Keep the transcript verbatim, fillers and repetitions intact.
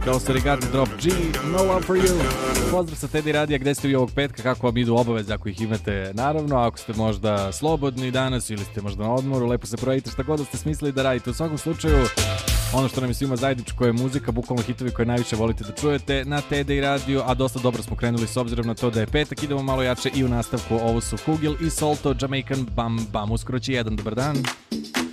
Ovo su Regarding Drop G, No Love For You. Pozdrav sa Teddy Radija, gde ste vi ovog petka, kako vam idu obaveze ako ih imate, naravno, ako ste možda slobodni danas ili ste možda na odmoru, lepo se projavite šta god da ste smislili da radite. U svakom slučaju, ono što nam je svima zajedničko je muzika, bukvalno hitovi koje najviše volite da čujete na Teddy Radio, a dosta dobro smo krenuli s obzirom na to da je petak, idemo malo jače i u nastavku. Ovo su Hugil i Solto, Jamaican Bam Bam, uskoro će jedan, dobar dan.